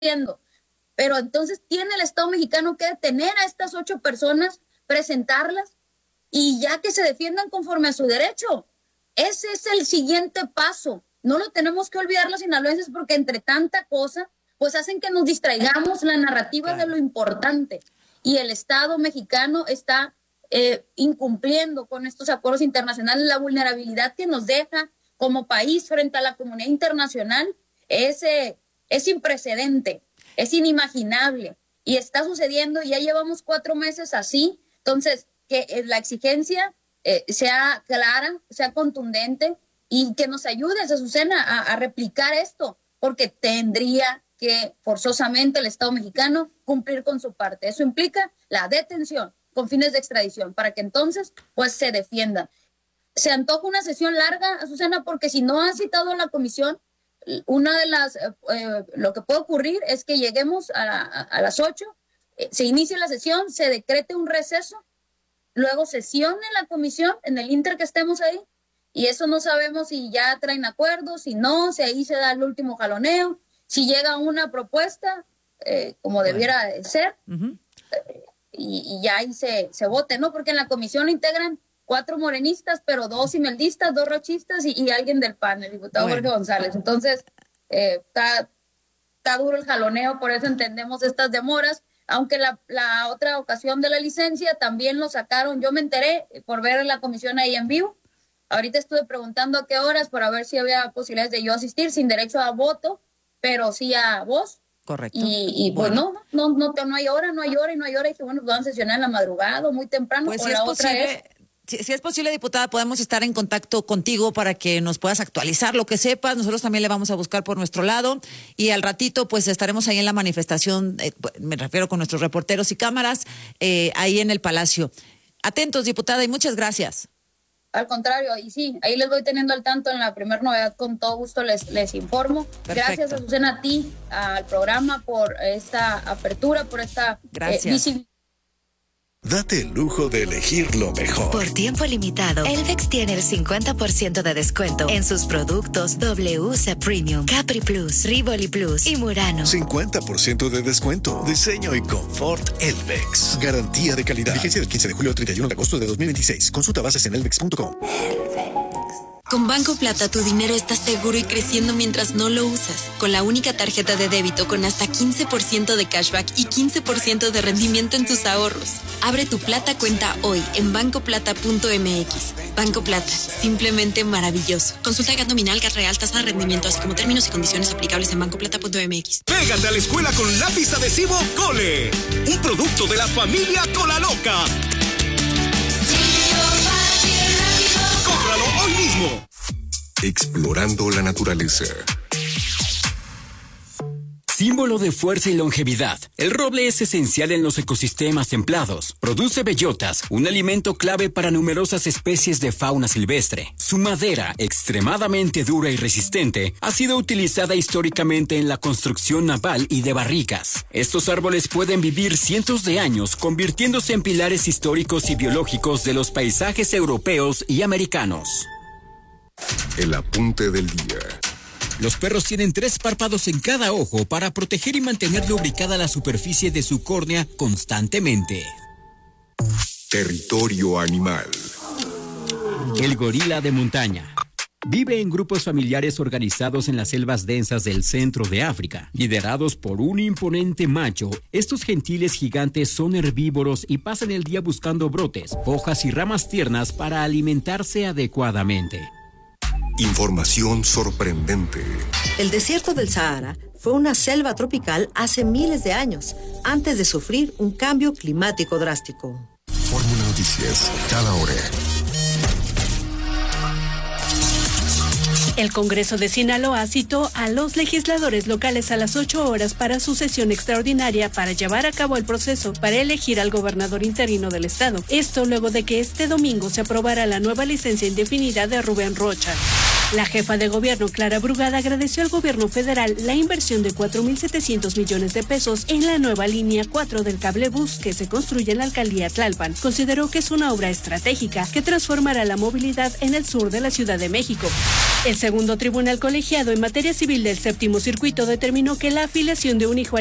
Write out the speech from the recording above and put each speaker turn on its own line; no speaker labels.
haciendo. Pero entonces tiene el Estado mexicano que detener a estas 8 personas, presentarlas y ya que se defiendan conforme a su derecho. Ese es el siguiente paso. No lo tenemos que olvidar los sinaloenses porque entre tanta cosa, pues hacen que nos distraigamos la narrativa de lo importante. Y el Estado mexicano está incumpliendo con estos acuerdos internacionales. La vulnerabilidad que nos deja como país frente a la comunidad internacional es sin precedente, es inimaginable. Y está sucediendo, ya llevamos 4 meses así. Entonces, que la exigencia sea clara, sea contundente y que nos ayude, Azucena, a replicar esto, porque tendría que forzosamente el Estado mexicano cumplir con su parte. Eso implica la detención con fines de extradición, para que entonces pues se defiendan. Se antoja una sesión larga, Azucena, porque si no han citado a la comisión, una de las, lo que puede ocurrir es que lleguemos a las 8, se inicie la sesión, se decrete un receso, luego sesione la comisión en el inter que estemos ahí, y eso no sabemos si ya traen acuerdos, si no, si ahí se da el último jaloneo, si llega una propuesta, como debiera ser, y ya ahí se vote, ¿no? Porque en la comisión integran 4 morenistas, pero 2 imeldistas, 2 rochistas y alguien del PAN, el diputado Jorge González. Entonces, está duro el jaloneo, por eso entendemos estas demoras, aunque la otra ocasión de la licencia también lo sacaron. Yo me enteré por ver la comisión ahí en vivo. Ahorita estuve preguntando a qué horas para ver si había posibilidades de yo asistir sin derecho a voto, pero sí a voz.
Correcto.
Y pues no hay hora. Y dije, bueno, van a sesionar en la madrugada, muy temprano.
Pues si es posible, si es posible, diputada, podemos estar en contacto contigo para que nos puedas actualizar lo que sepas. Nosotros también le vamos a buscar por nuestro lado y al ratito pues estaremos ahí en la manifestación, me refiero con nuestros reporteros y cámaras, ahí en el Palacio. Atentos, diputada, y muchas gracias.
Al contrario, y sí, ahí les voy teniendo al tanto en la primera novedad, con todo gusto les informo.
Perfecto.
Gracias, Azucena, a ti, al programa, por esta apertura, por esta visibilidad.
Date el lujo de elegir lo mejor.
Por tiempo limitado, Elvex tiene el 50% de descuento en sus productos WC Premium, Capri Plus, Rivoli Plus y Murano.
50% de descuento. Diseño y confort Elvex. Garantía de calidad. Vigencia del 15 de julio al 31 de agosto de 2026. Consulta bases en elvex.com.
Con Banco Plata tu dinero está seguro y creciendo mientras no lo usas. Con la única tarjeta de débito con hasta 15% de cashback y 15% de rendimiento en tus ahorros. Abre tu Plata cuenta hoy en bancoplata.mx. Banco Plata, simplemente maravilloso. Consulta GAT nominal, GAT real, tasa de rendimiento, así como términos y condiciones aplicables en bancoplata.mx.
Pégate a la escuela con lápiz adhesivo Cole, un producto de la familia Colaloca. ¡Cómpralo hoy mismo!
Explorando la naturaleza.
Símbolo de fuerza y longevidad, el roble es esencial en los ecosistemas templados. Produce bellotas, un alimento clave para numerosas especies de fauna silvestre. Su madera, extremadamente dura y resistente, ha sido utilizada históricamente en la construcción naval y de barricas. Estos árboles pueden vivir cientos de años, convirtiéndose en pilares históricos y biológicos de los paisajes europeos y americanos.
El apunte del día.
Los perros tienen 3 párpados en cada ojo para proteger y mantener lubricada la superficie de su córnea constantemente.
Territorio animal.
El gorila de montaña. Vive en grupos familiares organizados en las selvas densas del centro de África. Liderados por un imponente macho, estos gentiles gigantes son herbívoros y pasan el día buscando brotes, hojas y ramas tiernas para alimentarse adecuadamente.
Información sorprendente.
El desierto del Sahara fue una selva tropical hace miles de años, antes de sufrir un cambio climático drástico.
Fórmula Noticias, cada hora.
El Congreso de Sinaloa citó a los legisladores locales a las 8 horas para su sesión extraordinaria para llevar a cabo el proceso para elegir al gobernador interino del estado. Esto luego de que este domingo se aprobara la nueva licencia indefinida de Rubén Rocha. La jefa de gobierno, Clara Brugada, agradeció al gobierno federal la inversión de 4.700 millones de pesos en la nueva línea 4 del cablebús que se construye en la alcaldía Tlalpan. Consideró que es una obra estratégica que transformará la movilidad en el sur de la Ciudad de México. El segundo tribunal colegiado en materia civil del séptimo circuito determinó que la afiliación de un hijo al